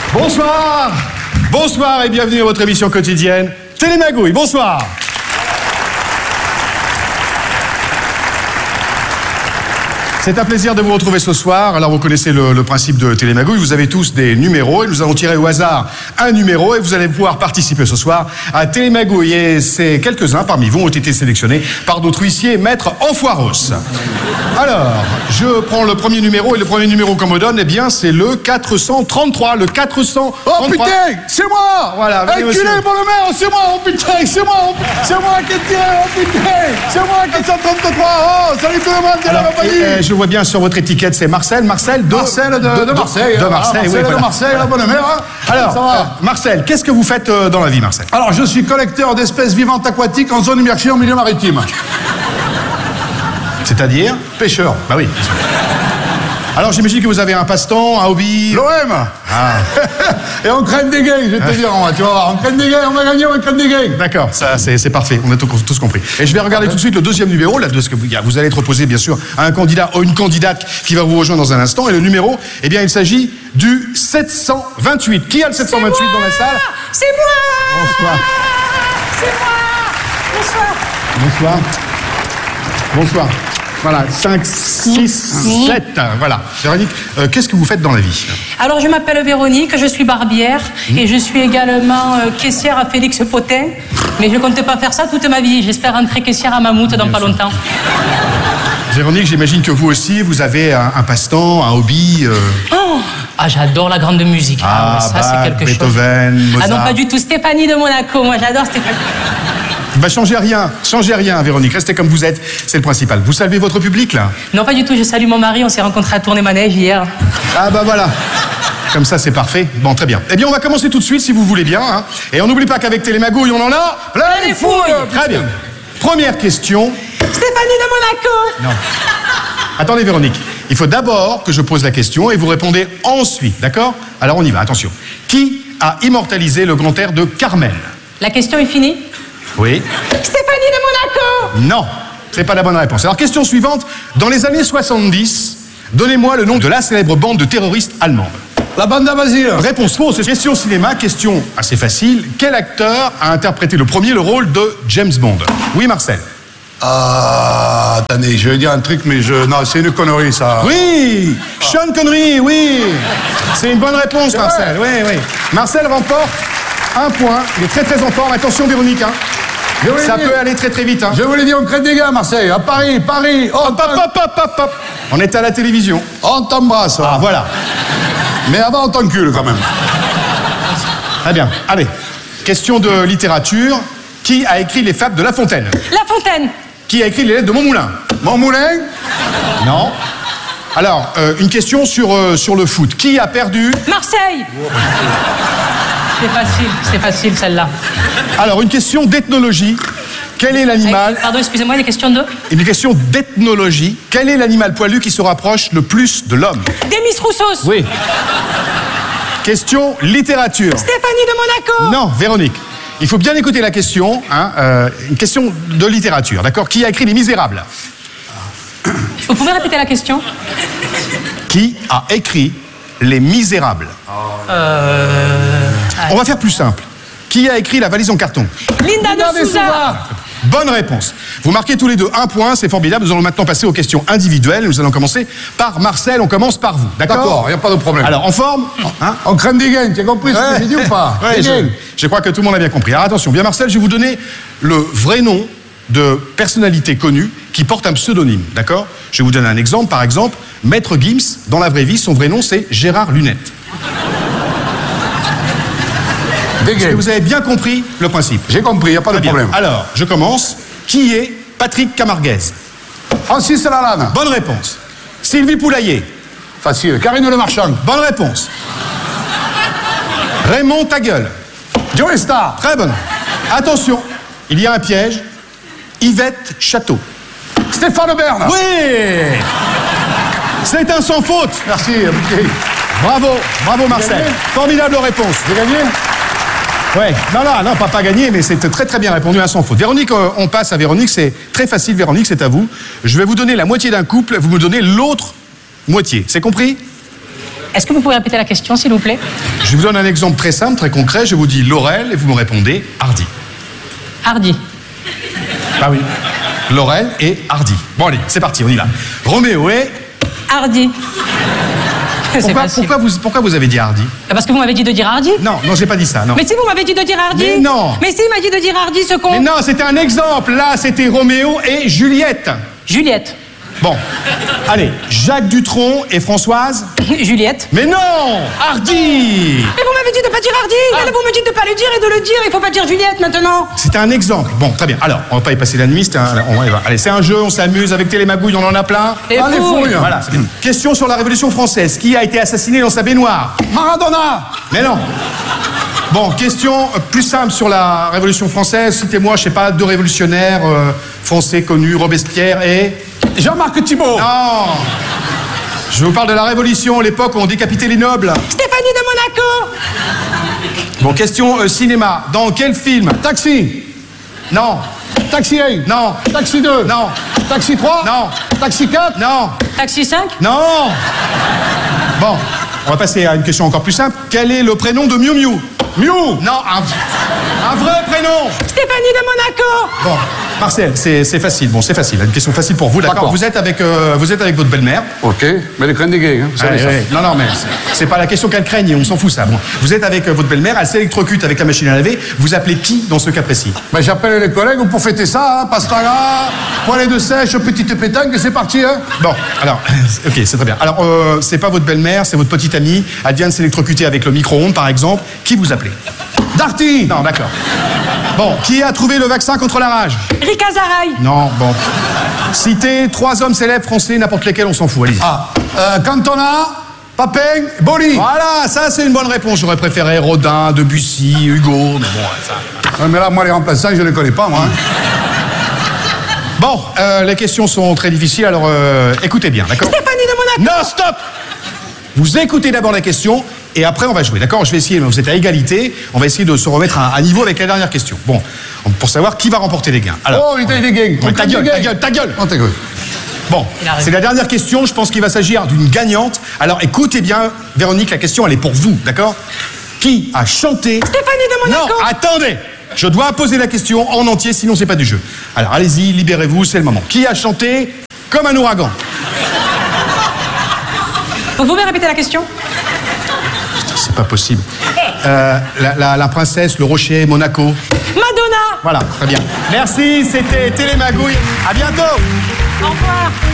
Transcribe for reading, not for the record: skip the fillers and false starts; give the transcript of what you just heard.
Bonsoir. Bonsoir et bienvenue à votre émission quotidienne Télémagouille. Bonsoir. C'est un plaisir de vous retrouver ce soir. Alors vous connaissez le principe de Télémagouille. Vous avez tous des numéros et nous allons tirer au hasard un numéro et vous allez pouvoir participer ce soir à Télémagouille. Et c'est quelques-uns parmi vous ont été sélectionnés par notre huissier maître Enfoiros. Alors, je prends le premier numéro et le premier numéro qu'on me donne, eh bien c'est le 433. Le 433. Oh putain, c'est moi. Voilà, venez, monsieur. Enculé pour le maire, c'est moi, oh putain, c'est moi qui ai tiré, oh putain, c'est moi 433. Oh, salut tout le monde, c'est la compagnie. Je vois bien sur votre étiquette, c'est Marcel. Marcel de Marseille. De Marseille, oui, de voilà. Marseille, la bonne mère. Hein. Alors, ça va. Marcel, qu'est-ce que vous faites dans la vie, Marcel? Alors, je suis collecteur d'espèces vivantes aquatiques en zone immergée en milieu maritime. C'est-à-dire? Pêcheur. Bah oui. Alors, j'imagine que vous avez un passe-temps, un hobby. L'OM. Ah. Et on craigne des gains, je vais te dire, tu vas voir. On craigne des gains, on va gagner, on craigne des gains. D'accord, ça c'est parfait, on a tous compris. Et je vais regarder tout de suite le deuxième numéro, là, parce que vous allez être opposé bien sûr à un candidat ou une candidate qui va vous rejoindre dans un instant. Et le numéro, eh bien il s'agit du 728. Qui a le 728 dans la salle? C'est moi. Bonsoir. C'est moi. Bonsoir. Bonsoir. Bonsoir. Voilà, 5, 6, 7, voilà. Véronique, qu'est-ce que vous faites dans la vie? Alors, je m'appelle Véronique, je suis barbière et je suis également caissière à Félix Potin. Mais je ne compte pas faire ça toute ma vie. J'espère rentrer caissière à Mammouth dans pas longtemps. Véronique, j'imagine que vous aussi, vous avez un passe-temps, un hobby. Oh, j'adore la grande musique. Ça, c'est quelque Beethoven, chose. Mozart. Ah non, pas du tout. Stéphanie de Monaco. Moi, j'adore Stéphanie. Bah, changez rien, Véronique. Restez comme vous êtes, c'est le principal. Vous saluez votre public, là? Non, pas du tout. Je salue mon mari. On s'est rencontrés à Tournai-Manège hier. Ah, bah voilà. Comme ça, c'est parfait. Bon, très bien. Eh bien, on va commencer tout de suite, si vous voulez bien. Hein. Et on n'oublie pas qu'avec Télémagouille, on en a plein les fouilles. Très bien. Première question. Stéphanie de Monaco. Non. Attendez, Véronique. Il faut d'abord que je pose la question et vous répondez ensuite, d'accord? Alors, on y va, attention. Qui a immortalisé le grand air de Carmel? La question est finie? Oui. Stéphanie de Monaco. Non, c'est pas la bonne réponse. Alors, question suivante. Dans les années 70, donnez-moi le nom de la célèbre bande de terroristes allemande. La bande à Basile. Réponse fausse. Question cinéma, question assez facile. Quel acteur a interprété le rôle de James Bond? Oui, Marcel. Attendez, je vais dire un truc, mais non, c'est une connerie, ça. Oui, Sean Connery, oui. C'est une bonne réponse, Marcel. Oui. Marcel remporte un point. Il est très très en forme. Attention, Véronique. Hein. Ça peut aller très très vite. Hein. Je vous l'ai dit, on crée des gars à Marseille, à Paris. Hop. On est à la télévision. On t'embrasse. Ah, voilà. Mais avant, on t'encule quand même. Très bien. Allez, question de littérature. Qui a écrit les fables de La Fontaine? La Fontaine. Qui a écrit les lettres de Montmoulin? Montmoulin? Non. Alors, une question sur le foot. Qui a perdu? Marseille. C'est facile celle-là. Alors, une question d'ethnologie. Quel est l'animal... Pardon, excusez-moi, une question de... Une question d'ethnologie. Quel est l'animal poilu qui se rapproche le plus de l'homme? Demis Roussos. Oui. Question littérature. Stéphanie de Monaco. Non, Véronique. Il faut bien écouter la question. Hein, une question de littérature, d'accord? Qui a écrit Les Misérables? Vous pouvez répéter la question? Qui a écrit Les Misérables? On va faire plus simple. Qui a écrit La valise en carton? Linda de Souza. Bonne réponse. Vous marquez tous les deux un point, c'est formidable. Nous allons maintenant passer aux questions individuelles. Nous allons commencer par Marcel. On commence par vous, d'accord? D'accord, il n'y a pas de problème. Alors, en forme hein? On craint des gains, tu as compris ce que j'ai dit ou pas? Ouais, je crois que tout le monde a bien compris. Alors attention, bien Marcel, je vais vous donner le vrai nom de personnalité connue qui porte un pseudonyme, d'accord? Je vais vous donner un exemple. Par exemple, Maître Gims, dans la vraie vie, son vrai nom, c'est Gérard Lunette. Est-ce que vous avez bien compris le principe? J'ai compris, il n'y a pas de problème. Alors, je commence. Qui est Patrick Camarguez? Francis Lalanne. Bonne réponse. Sylvie Poulailler. Facile. Karine Le Marchand. Bonne réponse. Raymond Tagueul. Joe Star. Très bonne. Attention, il y a un piège. Yvette Château. Stéphane Bern. Oui. C'est un sans faute. Merci. Bravo Marcel. Formidable réponse. J'ai gagné? Ouais, non, pas gagné, mais c'est très très bien répondu, sans faute. Véronique, on passe à Véronique, c'est très facile, Véronique, c'est à vous. Je vais vous donner la moitié d'un couple, vous me donnez l'autre moitié, c'est compris? Est-ce que vous pouvez répéter la question, s'il vous plaît? Je vous donne un exemple très simple, très concret. Je vous dis Laurel et vous me répondez Hardy. Hardy. Ah oui. Laurel et Hardy. Bon allez, c'est parti, on y va. Roméo et... Hardy. Pourquoi vous avez dit Hardy? Parce que vous m'avez dit de dire Hardy. Non, j'ai pas dit ça, non. Mais si, vous m'avez dit de dire Hardy. Mais non. Mais si, il m'a dit de dire Hardy, ce con. Mais non, c'était un exemple. Là, c'était Roméo et Juliette. Juliette. Bon, allez, Jacques Dutronc et Françoise. Juliette. Mais non, Hardy. Mais vous m'avez dit de pas dire Hardy. Là, vous me dites de pas le dire et de le dire. Il faut pas dire Juliette maintenant. C'était un exemple. Bon, très bien. Alors, on va pas y passer la nuit. Allez, c'est un jeu, on s'amuse avec Télémagouille, on en a plein. Allez, fouille. Voilà, c'est bien. Question sur la Révolution française. Qui a été assassiné dans sa baignoire? Maradona. Mais non. Bon, question plus simple sur la Révolution française. Citez-moi, je sais pas, 2 révolutionnaires français connus, Robespierre et... Jean-Marc Thibault. Non. Je vous parle de la Révolution, l'époque où on décapitait les nobles. Stéphanie de Monaco. Bon, question cinéma. Dans quel film? Taxi. Non. Taxi 1. Non. Taxi 2. Non. Taxi 3. Non. Taxi 4. Non. Taxi 5. Non. Bon, on va passer à une question encore plus simple. Quel est le prénom de Miu Miu? Miu. Non, un vrai prénom. Stéphanie de Monaco. Bon, Marcel, c'est facile. Bon, c'est facile. Une question facile pour vous, d'accord? Vous êtes avec votre belle-mère. Ok, mais les crânes des gays, hein, vous savez ça. Non, mais c'est pas la question qu'elle craigne, on s'en fout ça. Bon, vous êtes avec votre belle-mère, elle s'électrocute avec la machine à laver. Vous appelez qui dans ce cas précis? Ben, j'appelle les collègues pour fêter ça, hein, pastara, poêlée de sèche, petite pétanque, et c'est parti, hein. Bon, alors, ok, c'est très bien. Alors, c'est pas votre belle-mère, c'est votre petite amie. Elle vient de s'électrocuter avec le micro-ondes, par exemple. Qui vous appelez? Darty. Non, d'accord. Bon, qui a trouvé le vaccin contre la rage? Rika Zaraï. Non, bon. Citez 3 hommes célèbres français, n'importe lesquels, on s'en fout, allez-y. Cantona, Papin, Boli. Voilà, ça c'est une bonne réponse. J'aurais préféré Rodin, Debussy, Hugo, mais bon, ça... Ouais, mais là, moi, les remplaçants, je les connais pas, moi. Bon, les questions sont très difficiles, alors écoutez bien, d'accord? Stéphanie de Monaco. Non, stop! Vous écoutez d'abord la question, et après on va jouer, d'accord? Je vais essayer, vous êtes à égalité, on va essayer de se remettre à niveau avec la dernière question. Bon, pour savoir qui va remporter les gains. Alors, oh, il a des gains. ouais, ta gueule. Oh, ta gueule. Bon, c'est la dernière question, je pense qu'il va s'agir d'une gagnante. Alors écoutez bien, Véronique, la question elle est pour vous, d'accord? Qui a chanté... Stéphanie de Monaco. Non, attendez! Je dois poser la question en entier, sinon c'est pas du jeu. Alors allez-y, libérez-vous, c'est le moment. Qui a chanté Comme un ouragan? Vous pouvez répéter la question? C'est pas possible. La princesse, le rocher, Monaco. Madonna. Voilà, très bien. Merci, c'était Télémagouille. À bientôt. Au revoir.